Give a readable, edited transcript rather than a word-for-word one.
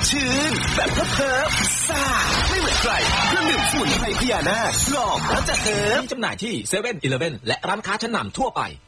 ชื่นแบบเพิ่มซ่าไม่เหมือนใครเครื่องดื่มสมุนไพรพญานาคลองแล้วจะเพิ่มมีจำหน่ายที่ 7-Eleven และร้านค้าชั้นนำทั่วไป